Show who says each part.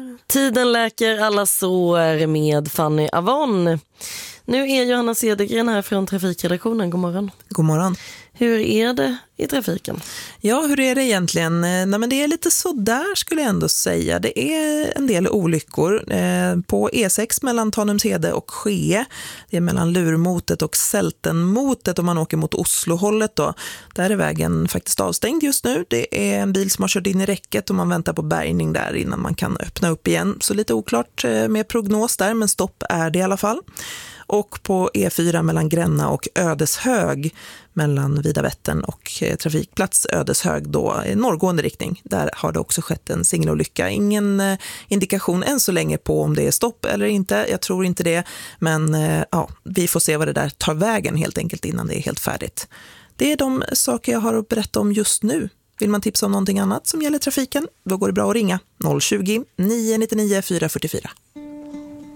Speaker 1: Tiden läker alla sår med Fanny Avon. Nu är Johanna Cedergren här från Trafikredaktionen. God morgon.
Speaker 2: God morgon.
Speaker 1: Hur är det i trafiken?
Speaker 2: Ja, hur är det egentligen? Nej, men det är lite sådär skulle jag ändå säga. Det är en del olyckor på E6 mellan Tanumshede och Skee. Det är mellan Lurmotet och Sältenmotet om man åker mot Oslohållet då. Där är vägen faktiskt avstängd just nu. Det är en bil som har kört in i räcket och man väntar på bärgning där innan man kan öppna upp igen. Så lite oklart med prognos där, men stopp är det i alla fall. Och på E4 mellan Gränna och Ödeshög mellan Vidavättern och trafikplats Ödeshög då i norrgående riktning. Där har det också skett en singelolycka. Ingen indikation än så länge på om det är stopp eller inte. Jag tror inte det, men ja, vi får se vad det där tar vägen helt enkelt innan det är helt färdigt. Det är de saker jag har att berätta om just nu. Vill man tipsa om någonting annat som gäller trafiken, då går det bra att ringa 020 999 444.